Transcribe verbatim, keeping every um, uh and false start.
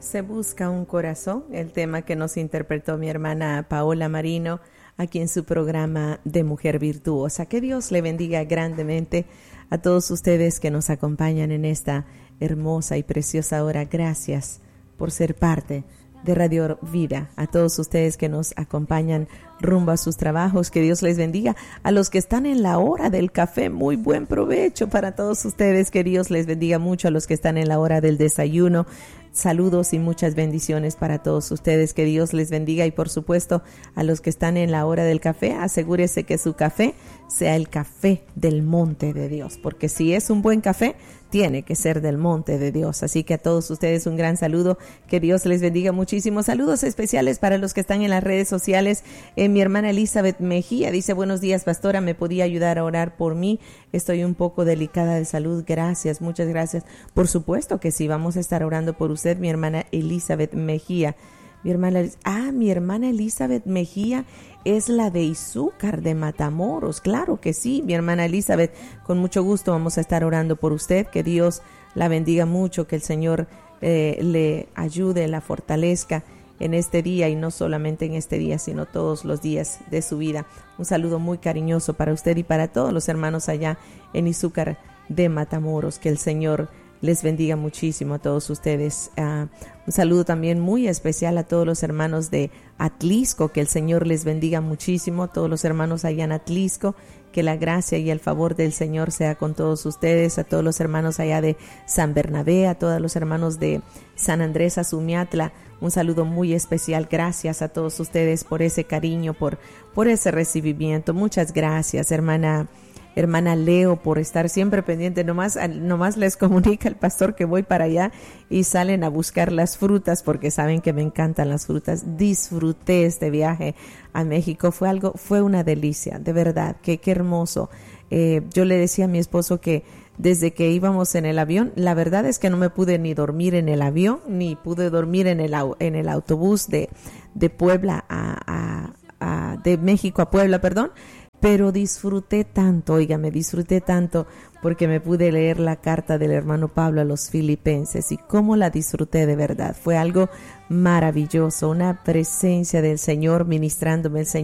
Se busca un corazón, el tema que nos interpretó mi hermana Paola Marino aquí en su programa de Mujer Virtuosa. Que Dios le bendiga grandemente a todos ustedes que nos acompañan en esta hermosa y preciosa hora. Gracias por ser parte de Radio Vida. A todos ustedes que nos acompañan rumbo a sus trabajos, que Dios les bendiga. A los que están en la hora del café, muy buen provecho para todos ustedes, que Dios les bendiga mucho. A los que están en la hora del desayuno, saludos y muchas bendiciones para todos ustedes, que Dios les bendiga. Y por supuesto, a los que están en la hora del café, asegúrese que su café sea el café del monte de Dios, porque si es un buen café, tiene que ser del monte de Dios. Así que a todos ustedes un gran saludo, que Dios les bendiga muchísimo. Saludos especiales para los que están en las redes sociales. Eh, mi hermana Elizabeth Mejía dice: buenos días, pastora, ¿me podía ayudar a orar por mí? Estoy un poco delicada de salud. Gracias, muchas gracias. Por supuesto que sí, vamos a estar orando por usted, mi hermana Elizabeth Mejía. Mi hermana, ah, mi hermana Elizabeth Mejía es la de Izúcar de Matamoros. Claro que sí, mi hermana Elizabeth, con mucho gusto vamos a estar orando por usted. Que Dios la bendiga mucho, que el Señor eh, le ayude, la fortalezca en este día, y no solamente en este día, sino todos los días de su vida. Un saludo muy cariñoso para usted y para todos los hermanos allá en Izúcar de Matamoros. Que el Señor les bendiga muchísimo a todos ustedes. Uh, un saludo también muy especial a todos los hermanos de Atlisco. Que el Señor les bendiga muchísimo. A todos los hermanos allá en Atlisco, que la gracia y el favor del Señor sea con todos ustedes. A todos los hermanos allá de San Bernabé, a todos los hermanos de San Andrés Azumiatla, un saludo muy especial. Gracias a todos ustedes por ese cariño, por, por ese recibimiento. Muchas gracias, hermana Hermana Leo, por estar siempre pendiente. Nomás, nomás les comunica el pastor que voy para allá y salen a buscar las frutas, porque saben que me encantan las frutas. Disfruté este viaje a México. Fue algo, fue una delicia, de verdad. Qué, qué hermoso. Eh, yo le decía a mi esposo que desde que íbamos en el avión, la verdad es que no me pude ni dormir en el avión, ni pude dormir en el, en el autobús de, de Puebla a, a, a, de México a Puebla, perdón. Pero disfruté tanto, oiga, me disfruté tanto porque me pude leer la carta del hermano Pablo a los Filipenses, y cómo la disfruté de verdad. Fue algo maravilloso, una presencia del Señor ministrándome, el Señor